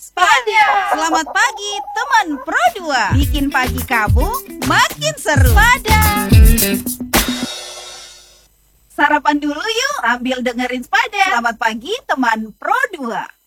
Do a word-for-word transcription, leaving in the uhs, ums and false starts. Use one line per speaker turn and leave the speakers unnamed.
Spada. Selamat pagi teman Pro dua. Bikin pagi kamu makin seru. Spada. Sarapan dulu yuk sambil dengerin Spada. Selamat pagi teman Pro dua.